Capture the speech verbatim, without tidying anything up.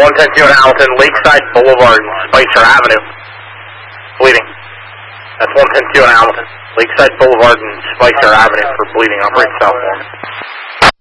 one ten two in Hamilton, Lakeside Boulevard and Spicer Avenue. Bleeding. That's one ten two in Hamilton, Lakeside Boulevard and Spicer Avenue for bleeding. Operate South Mormon.